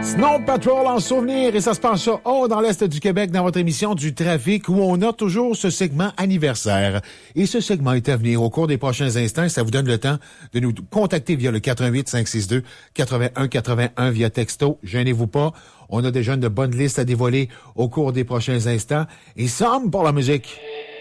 Snow Patrol en souvenir, et ça se passe dans l'Est du Québec, dans votre émission du trafic, où on a toujours ce segment anniversaire. Et ce segment est à venir au cours des prochains instants. Ça vous donne le temps de nous contacter via le 418-562-8181 via texto. Gênez-vous pas. On a déjà une bonne liste à dévoiler au cours des prochains instants. Et somme pour la musique.